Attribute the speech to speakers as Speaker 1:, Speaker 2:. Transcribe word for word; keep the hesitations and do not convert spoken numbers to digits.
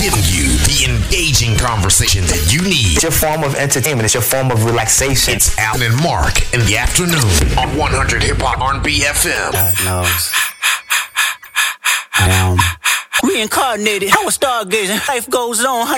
Speaker 1: giving you the engaging conversation that you need.
Speaker 2: It's your form of entertainment. It's your form of relaxation.
Speaker 1: It's Alan and Mark in the afternoon on one hundred Hip Hop R and B F M.
Speaker 3: God knows. I am
Speaker 4: reincarnated. I was stargazing. Life goes on.